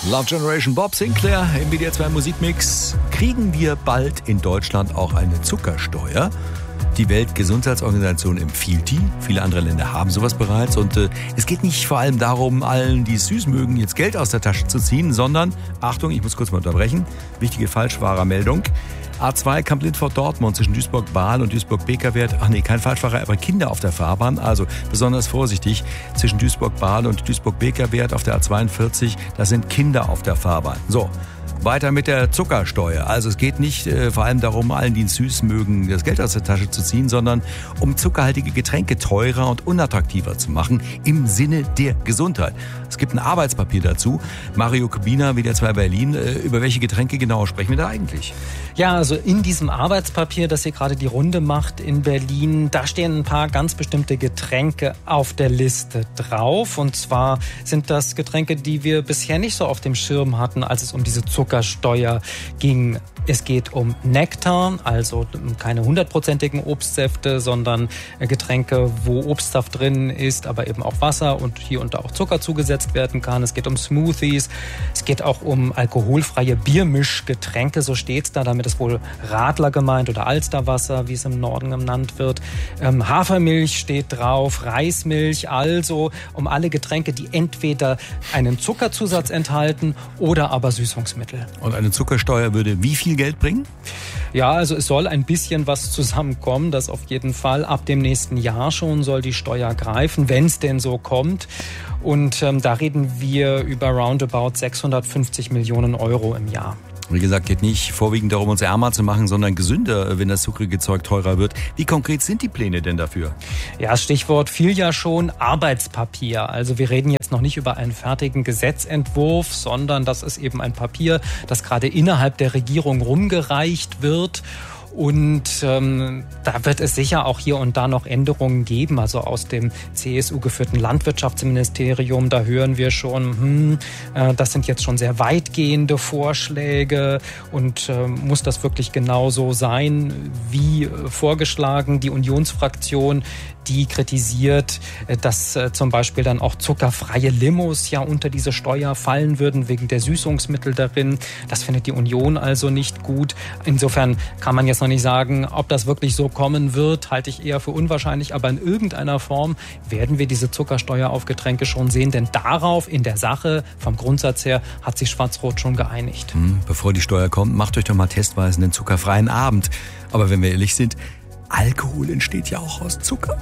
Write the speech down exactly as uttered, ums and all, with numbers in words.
Love Generation, Bob Sinclair im W D R zwei Musikmix. Kriegen wir bald in Deutschland auch eine Zuckersteuer? Die Weltgesundheitsorganisation empfiehlt die. Viele andere Länder haben sowas bereits. Und äh, es geht nicht vor allem darum, allen, die es süß mögen, jetzt Geld aus der Tasche zu ziehen, sondern, Achtung, ich muss kurz mal unterbrechen, wichtige Falschfahrermeldung. A zwei Kamp Lintfort-Dortmund zwischen Duisburg-Bahl und Duisburg-Bekerwert. Ach nee, kein Falschfahrer, aber Kinder auf der Fahrbahn. Also besonders vorsichtig. Zwischen Duisburg-Bahl und Duisburg-Bekerwert auf der A zweiundvierzig, da sind Kinder auf der Fahrbahn. So. Weiter mit der Zuckersteuer. Also es geht nicht äh, vor allem darum, allen, die es süß mögen, das Geld aus der Tasche zu ziehen, sondern um zuckerhaltige Getränke teurer und unattraktiver zu machen im Sinne der Gesundheit. Es gibt ein Arbeitspapier dazu. Mario Kubina, W D R zwei Berlin. Äh, über welche Getränke genau sprechen wir da eigentlich? Ja, also in diesem Arbeitspapier, das hier gerade die Runde macht in Berlin, da stehen ein paar ganz bestimmte Getränke auf der Liste drauf. Und zwar sind das Getränke, die wir bisher nicht so auf dem Schirm hatten, als es um diese Zuckersteuer ging. Es geht um Nektar, also keine hundertprozentigen Obstsäfte, sondern Getränke, wo Obstsaft drin ist, aber eben auch Wasser und hier und da auch Zucker zugesetzt werden kann. Es geht um Smoothies, es geht auch um alkoholfreie Biermischgetränke, so steht's da. Damit ist wohl Radler gemeint oder Alsterwasser, wie es im Norden genannt wird. Ähm, Hafermilch steht drauf, Reismilch, also um alle Getränke, die entweder einen Zuckerzusatz enthalten oder aber Süßungsmittel. Und eine Zuckersteuer würde wie viel Geld bringen? Ja, also es soll ein bisschen was zusammenkommen, das auf jeden Fall. Ab dem nächsten Jahr schon soll die Steuer greifen, wenn es denn so kommt. Und ähm, da reden wir über roundabout sechshundertfünfzig Millionen Euro im Jahr. Wie gesagt, geht nicht vorwiegend darum, uns ärmer zu machen, sondern gesünder, wenn das zuckrige Zeug teurer wird. Wie konkret sind die Pläne denn dafür? Ja, Stichwort fiel ja schon, Arbeitspapier. Also wir reden jetzt noch nicht über einen fertigen Gesetzentwurf, sondern das ist eben ein Papier, das gerade innerhalb der Regierung rumgereicht wird. Und ähm, da wird es sicher auch hier und da noch Änderungen geben. Also aus dem C S U-geführten Landwirtschaftsministerium, da hören wir schon, hm, äh, das sind jetzt schon sehr weitgehende Vorschläge. Und äh, muss das wirklich genauso sein, wie äh, vorgeschlagen? Die Unionsfraktion, die kritisiert, äh, dass äh, zum Beispiel dann auch zuckerfreie Limos ja unter diese Steuer fallen würden, wegen der Süßungsmittel darin. Das findet die Union also nicht gut. Insofern kann man jetzt noch nicht sagen, ob das wirklich so kommen wird, halte ich eher für unwahrscheinlich. Aber in irgendeiner Form werden wir diese Zuckersteuer auf Getränke schon sehen. Denn darauf in der Sache, vom Grundsatz her, hat sich Schwarz-Rot schon geeinigt. Hm, bevor die Steuer kommt, macht euch doch mal testweise einen zuckerfreien Abend. Aber wenn wir ehrlich sind, Alkohol entsteht ja auch aus Zucker.